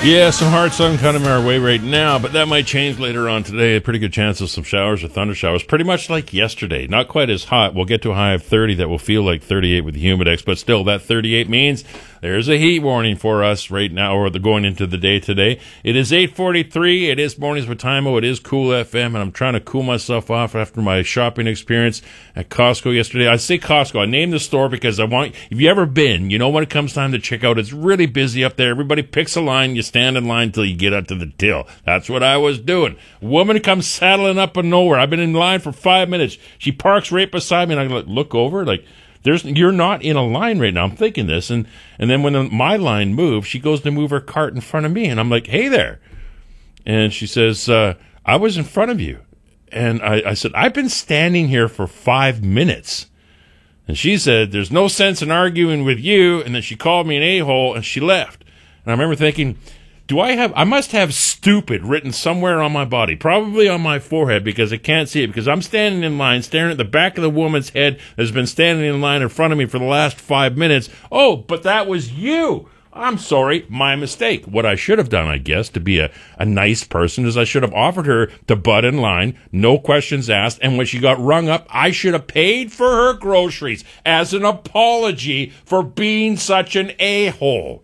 Yeah, some hard sun coming our way right now, but that might change later on today. A pretty good chance of some showers or thunder showers, pretty much like yesterday. Not quite as hot. We'll get to a high of 30 that will feel like 38 with the Humidex, but still, that 38 means there's a heat warning for us right now, or going into the day today. It is 8:43. It is Mornings with Timo. It is Cool FM, and I'm trying to cool myself off after my shopping experience at Costco yesterday. I say Costco. I named the store because if you ever been, you know when it comes time to check out, it's really busy up there. Everybody picks a line. You stand in line until you get up to the till. That's what I was doing. Woman comes saddling up of nowhere. I've been in line for 5 minutes. She parks right beside me, and I look over like, you're not in a line right now. I'm thinking this, and then when my line moves, she goes to move her cart in front of me, and I'm like, hey there. And she says, I was in front of you. And I said, I've been standing here for 5 minutes. And she said, there's no sense in arguing with you. And then she called me an a-hole, and she left. And I remember thinking, I must have stupid written somewhere on my body, probably on my forehead, because I can't see it, because I'm standing in line, staring at the back of the woman's head that's been standing in line in front of me for the last 5 minutes. Oh, but that was you. I'm sorry, my mistake. What I should have done, I guess, to be a nice person, is I should have offered her to butt in line, no questions asked, and when she got rung up, I should have paid for her groceries as an apology for being such an a-hole.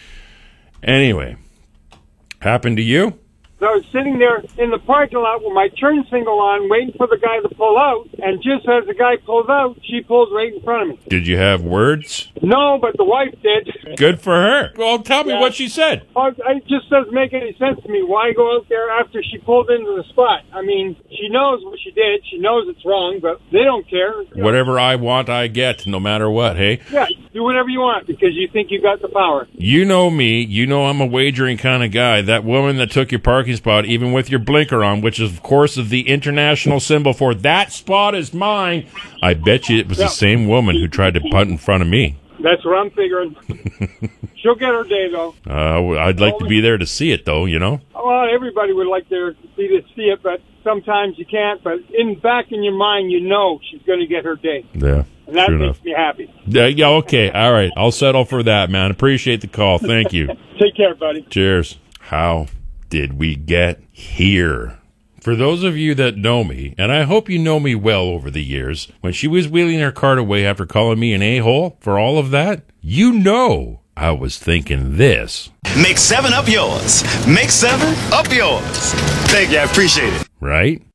Anyway, happened to you? So I was sitting there in the parking lot with my turn signal on, waiting for the guy to pull out, and just as the guy pulls out, she pulls right in front of me. Did you have words? No, but the wife did. Good for her. Well, tell me what she said. It just doesn't make any sense to me. Why go out there after she pulled into the spot? I mean, she knows what she did. She knows it's wrong, but they don't care. Whatever I want, I get, no matter what, hey? Yeah, do whatever you want because you think you got the power. You know me. You know I'm a wagering kind of guy. That woman that took your parking spot, even with your blinker on, which is, of course, the international symbol for that spot is mine, I bet you it was the same woman who tried to punt in front of me. That's what I'm figuring. She'll get her day, though. I'd like to be there to see it, though, you know? Well, everybody would like to see it, but sometimes you can't. But back in your mind, you know she's going to get her day. Yeah. And that makes me happy. Yeah, okay. All right. I'll settle for that, man. Appreciate the call. Thank you. Take care, buddy. Cheers. How did we get here? For those of you that know me, and I hope you know me well over the years, when she was wheeling her cart away after calling me an a-hole for all of that, you know I was thinking this. Make 7 up yours. Make 7 up yours. Thank you. I appreciate it. Right?